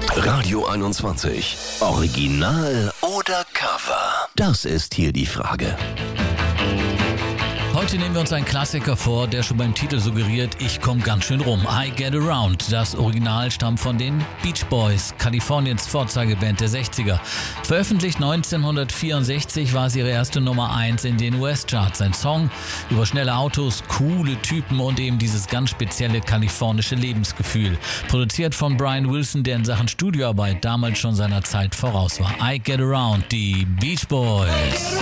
Radio 21. Original oder Cover? Das ist hier die Frage. Heute nehmen wir uns einen Klassiker vor, der schon beim Titel suggeriert, ich komme ganz schön rum. I Get Around. Das Original stammt von den Beach Boys, Kaliforniens Vorzeigeband der 60er. Veröffentlicht 1964 war es ihre erste Nummer 1 in den US-Charts. Ein Song über schnelle Autos, coole Typen und eben dieses ganz spezielle kalifornische Lebensgefühl. Produziert von Brian Wilson, der in Sachen Studioarbeit damals schon seiner Zeit voraus war. I Get Around, die Beach Boys.